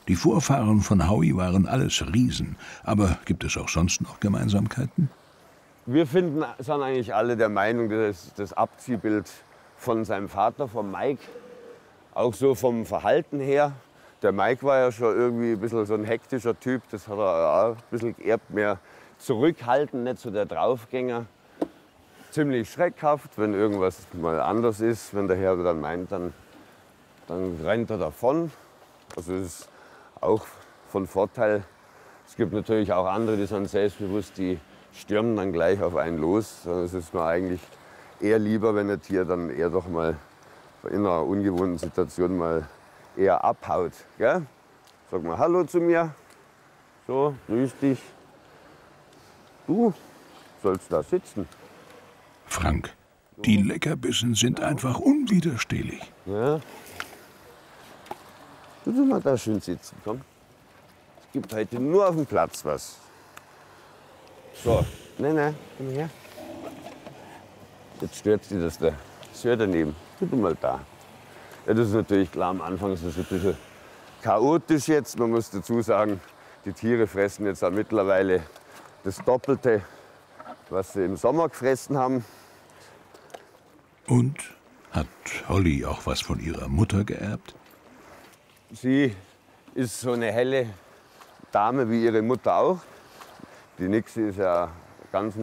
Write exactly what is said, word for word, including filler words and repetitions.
Die Vorfahren von Howie waren alles Riesen. Aber gibt es auch sonst noch Gemeinsamkeiten? Wir finden, sind eigentlich alle der Meinung, dass das Abziehbild von seinem Vater, von Mike, auch so vom Verhalten her. Der Mike war ja schon irgendwie ein bisschen so ein hektischer Typ, das hat er auch ein bisschen geerbt, mehr zurückhaltend, nicht so der Draufgänger. Ziemlich schreckhaft, wenn irgendwas mal anders ist, wenn der Herr dann meint, dann, dann rennt er davon. Also das ist auch von Vorteil. Es gibt natürlich auch andere, die sind selbstbewusst, die stürmen dann gleich auf einen los. Es ist mir eigentlich eher lieber, wenn ein Tier dann eher doch mal in einer ungewohnten Situation mal eher abhaut. Gell? Sag mal Hallo zu mir. So, grüß dich. Du sollst da sitzen. Frank, die Leckerbissen sind einfach unwiderstehlich. Ja. Du sollst mal da schön sitzen, komm. Es gibt heute nur auf dem Platz was. So, nein, nein, komm her. Jetzt stört sie das da. Das hört daneben. Du mal da. Ja, das ist natürlich klar, am Anfang ist das ein bisschen chaotisch jetzt. Man muss dazu sagen, die Tiere fressen jetzt auch mittlerweile das Doppelte, was sie im Sommer gefressen haben. Und hat Holly auch was von ihrer Mutter geerbt? Sie ist so eine helle Dame wie ihre Mutter auch. Die Nixie ist ja ganz